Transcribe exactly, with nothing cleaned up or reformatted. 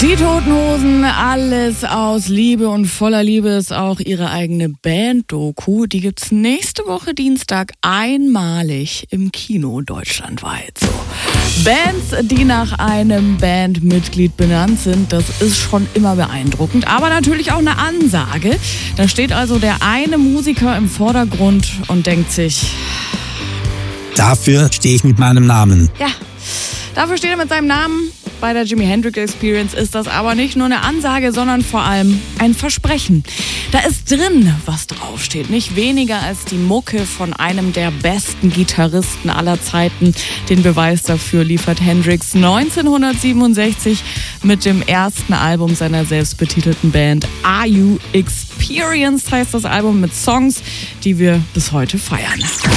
Die Toten Hosen, alles aus Liebe und voller Liebe ist auch ihre eigene Band-Doku. Die gibt's nächste Woche Dienstag einmalig im Kino deutschlandweit. So. Bands, die nach einem Bandmitglied benannt sind, das ist schon immer beeindruckend, aber natürlich auch eine Ansage. Da steht also der eine Musiker im Vordergrund und denkt sich: Dafür stehe ich mit meinem Namen. Ja, dafür steht er mit seinem Namen. Bei der Jimi Hendrix Experience ist das aber nicht nur eine Ansage, sondern vor allem ein Versprechen. Da ist drin, was draufsteht. Nicht weniger als die Mucke von einem der besten Gitarristen aller Zeiten. Den Beweis dafür liefert Hendrix neunzehnhundertsiebenundsechzig mit dem ersten Album seiner selbstbetitelten Band Are You Experienced, heißt das Album, mit Songs, die wir bis heute feiern.